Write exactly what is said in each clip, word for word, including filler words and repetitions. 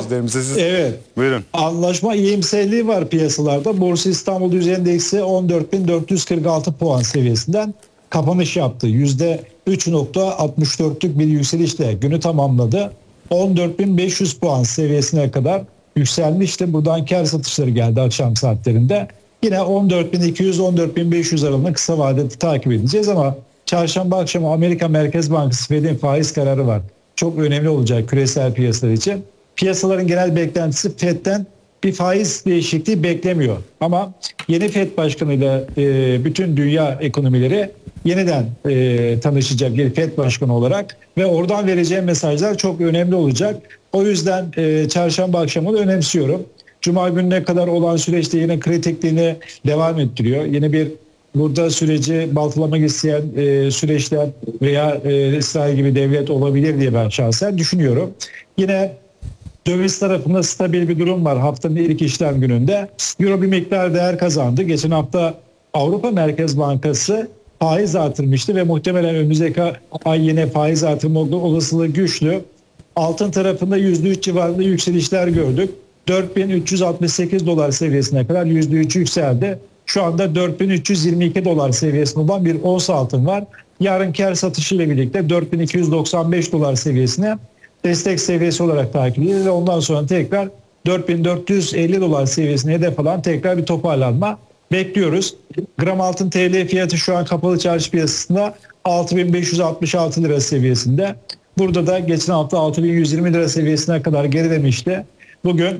izleyicilerimize. Siz... Evet. Buyurun. Anlaşma iyimserliği var piyasalarda. Borsa İstanbul Yüz Endeksi on dört bin dört yüz kırk altı puan seviyesinden kapanış yaptı. yüzde üç nokta altmış dörtlük bir yükselişle günü tamamladı. on dört bin beş yüz puan seviyesine kadar yükselmişti. Buradan kar satışları geldi akşam saatlerinde. Yine on dört bin iki yüz on dört bin beş yüz aralığında kısa vadede takip edeceğiz ama çarşamba akşamı Amerika Merkez Bankası Fed'in faiz kararı var. Çok önemli olacak küresel piyasalar için. Piyasaların genel beklentisi Fed'den bir faiz değişikliği beklemiyor. Ama yeni Fed başkanıyla e, bütün dünya ekonomileri yeniden e, tanışacak bir Fed başkanı olarak ve oradan vereceği mesajlar çok önemli olacak. O yüzden e, çarşamba akşamı da önemsiyorum. Cuma gününe kadar olan süreçte yine kritikliğini devam ettiriyor. Yine bir burada süreci baltalamak isteyen e, süreçler veya e, İsrail gibi devlet olabilir diye ben şahsen düşünüyorum. Yine döviz tarafında stabil bir durum var haftanın ilk işlem gününde. Euro bir miktar değer kazandı. Geçen hafta Avrupa Merkez Bankası faiz artırmıştı ve muhtemelen önümüzdeki ay yine faiz artırma olasılığı güçlü. Altın tarafında yüzde üç civarında yükselişler gördük. dört bin üç yüz altmış sekiz dolar seviyesine kadar yüzde üç yükseldi. Şu anda dört bin üç yüz yirmi iki dolar seviyesinde olan bir ons altın var. Yarın kar satışı ile birlikte dört bin iki yüz doksan beş dolar seviyesine destek seviyesi olarak takip edilir ve ondan sonra tekrar dört bin dört yüz elli dolar seviyesine hedef alan tekrar bir toparlanma bekliyoruz. Gram altın T L fiyatı şu an kapalı çarşı piyasasında altı bin beş yüz altmış altı lira seviyesinde. Burada da geçen hafta altı bin yüz yirmi lira seviyesine kadar gerilemişti. Bugün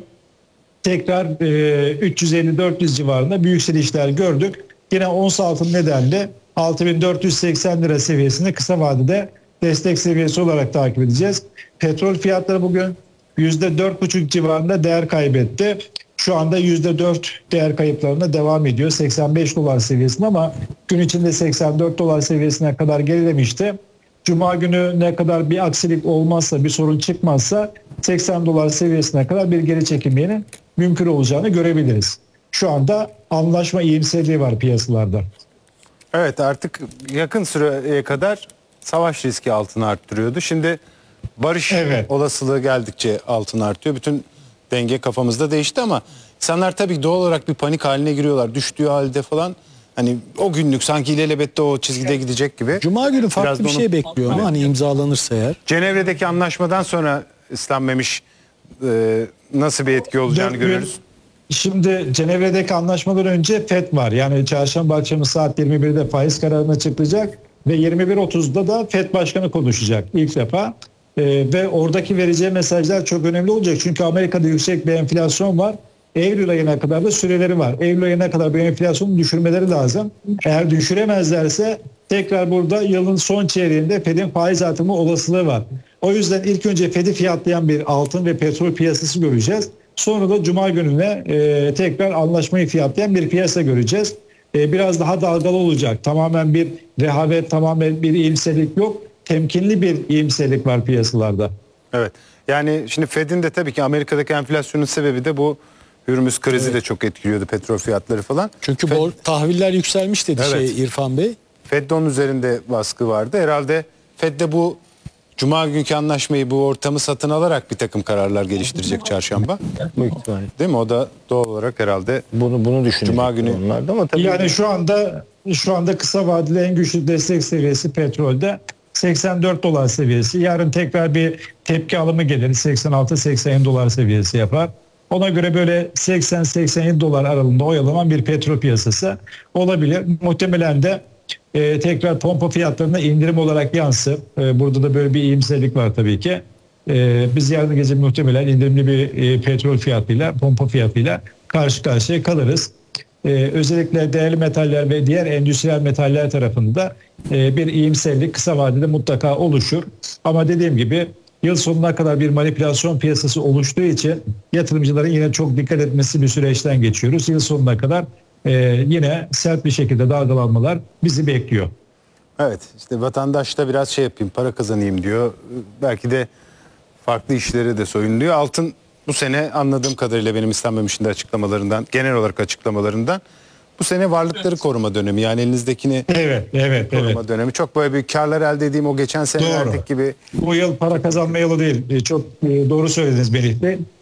tekrar e, üç yüz elli dört yüz civarında büyük yükselişler gördük. Yine ons altın nedenle altı bin dört yüz seksen lira seviyesinde kısa vadede destek seviyesi olarak takip edeceğiz. Petrol fiyatları bugün yüzde dört buçuk civarında değer kaybetti. Şu anda yüzde dört değer kayıplarına devam ediyor. seksen beş dolar seviyesinde ama gün içinde seksen dört dolar seviyesine kadar gerilemişti. Cuma günü ne kadar bir aksilik olmazsa, bir sorun çıkmazsa seksen dolar seviyesine kadar bir geri çekilmenin mümkün olacağını görebiliriz. Şu anda anlaşma iyimserliği var piyasalarda. Evet, artık yakın süreye kadar savaş riski altını arttırıyordu. Şimdi barış Evet. olasılığı geldikçe altın artıyor. Bütün denge kafamızda değişti ama insanlar tabii doğal olarak bir panik haline giriyorlar. Düştüğü halde falan hani o günlük sanki ilelebette o çizgide gidecek gibi. Cuma günü farklı Biraz da bir onu- şey bekliyor mu? Hani imzalanırsa eğer. Cenevre'deki anlaşmadan sonra İslam Memiş e, nasıl bir etki olacağını Dört gün- görürüz. Şimdi Cenevre'deki anlaşmadan önce F E D var. Yani çarşamba akşamı saat yirmi birde faiz kararını açıklayacak ve yirmi bir otuzda da F E D Başkanı konuşacak ilk defa. Ee, ve oradaki vereceği mesajlar çok önemli olacak. Çünkü Amerika'da yüksek bir enflasyon var. Eylül ayına kadar da süreleri var. Eylül ayına kadar bu enflasyonu düşürmeleri lazım. Eğer düşüremezlerse tekrar burada yılın son çeyreğinde F E D'in faiz artırma olasılığı var. O yüzden ilk önce F E D'i fiyatlayan bir altın ve petrol piyasası göreceğiz. Sonra da Cuma gününe e, tekrar anlaşmayı fiyatlayan bir piyasa göreceğiz. E, biraz daha dalgalı olacak. Tamamen bir rehavet, tamamen bir iyimserlik yok. Temkinli bir iyimserlik var piyasalarda. Evet. Yani şimdi Fed'in de tabii ki Amerika'daki enflasyonun sebebi de bu Hürmüz krizi Evet. de çok etkiliyordu, petrol fiyatları falan. Çünkü Fed, bor, tahviller yükselmiş dedi Evet. şey İrfan Bey. Fed'de onun üzerinde baskı vardı. Herhalde Fed'de bu Cuma günkü anlaşmayı, bu ortamı satın alarak bir takım kararlar geliştirecek çarşamba. Büyük ihtimalle. Değil mi? O da doğal olarak herhalde Bunu bunu düşünecekler Cuma günü- onlar da ama tabii Yani şu anda şu anda kısa vadeli en güçlü destek seviyesi petrolde seksen dört dolar seviyesi. Yarın tekrar bir tepki alımı gelir. seksen altı seksen yedi dolar seviyesi yapar. Ona göre böyle seksen seksen yedi dolar aralığında oyalanan bir petrol piyasası olabilir. Muhtemelen de e, tekrar pompa fiyatlarına indirim olarak yansır. E, burada da böyle bir iyimserlik var tabii ki. E, biz yarın gece muhtemelen indirimli bir e, petrol fiyatıyla, pompa fiyatıyla karşı karşıya kalırız. Ee, özellikle değerli metaller ve diğer endüstriyel metaller tarafında e, bir iyimserlik kısa vadede mutlaka oluşur. Ama dediğim gibi yıl sonuna kadar bir manipülasyon piyasası oluştuğu için yatırımcıların yine çok dikkat etmesi bir süreçten geçiyoruz. Yıl sonuna kadar e, yine sert bir şekilde dalgalanmalar bizi bekliyor. evet işte vatandaş da biraz şey yapayım, para kazanayım diyor. Belki de farklı işleri de soyunluyor. Altın bu sene anladığım kadarıyla benim İslam Memiş'in de açıklamalarından, genel olarak açıklamalarından bu sene varlıkları koruma dönemi. Yani elinizdekini Evet, evet, koruma evet. dönemi. Çok böyle bir karlar elde edeyim o geçen senelerdeki gibi. Bu yıl para kazanma yılı değil. E, Çok e, doğru söylediniz Melih Bey.